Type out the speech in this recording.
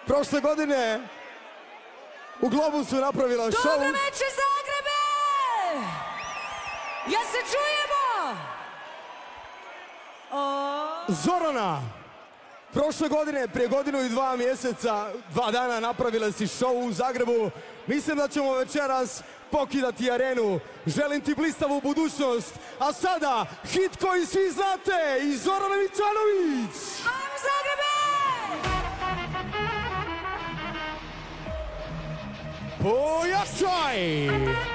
prošle godine u Globusu napravila šou. Dobro večer Zagrebe! Ja se čujemo! Zorana, prošle godine, prije godinu i 2 mjeseca, 2 dana napravila si šou u Zagrebu. Mislim da ćemo večeras pokidati arenu. Želim ti blistavu budućnost. A sada, hit koji svi znate, i Zorana Mićanović! Ajmo Zagrebe! Pojačaj!